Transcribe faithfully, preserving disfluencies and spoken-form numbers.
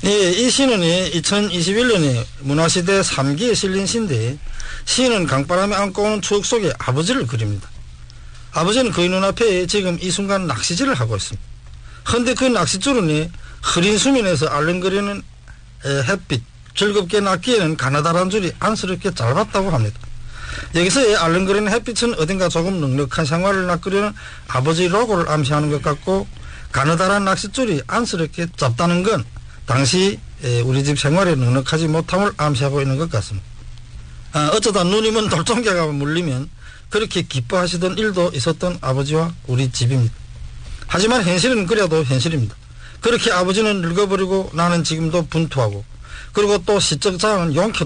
예, 이 시는이 이천이십일 년에 문화시대 삼 기에 실린 시인데 시인은 강바람에 안고 오는 추억 속에 아버지를 그립니다. 아버지는 그의 눈앞에 지금 이 순간 낚시질을 하고 있습니다. 그런데 그 낚싯줄은 흐린 수면에서 알렁거리는 햇빛 즐겁게 낚기에는 가느다란 줄이 안쓰럽게 짧았다고 합니다. 여기서의 알렁거리는 햇빛은 어딘가 조금 넉넉한 생활을 낚으려는 아버지 로고를 암시하는 것 같고 가느다란 낚싯줄이 안쓰럽게 짧다는 건 당시 우리 집 생활에 넉넉하지 못함을 암시하고 있는 것 같습니다. 아, 어쩌다 누님은 돌종개가 물리면 그렇게 기뻐하시던 일도 있었던 아버지와 우리 집입니다. 하지만 현실은 그래도 현실입니다. 그렇게 아버지는 늙어버리고 나는 지금도 분투하고 그리고 또 시적 자아는 용케